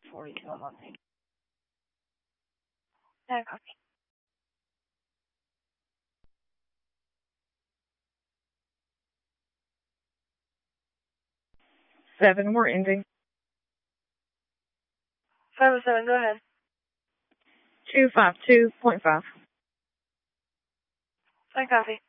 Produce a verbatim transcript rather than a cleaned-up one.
forty-two a month. No copy. Seven, we're ending. five oh seven, go ahead. two five two point five. No copy.